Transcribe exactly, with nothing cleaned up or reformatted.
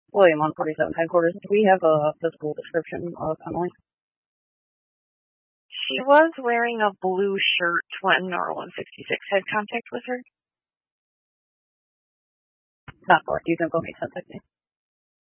William on forty-seven headquarters. Do we have a physical description of Emily? She was wearing a blue shirt when R one sixty-six had contact with her. Not correct. You can go make ten sixty.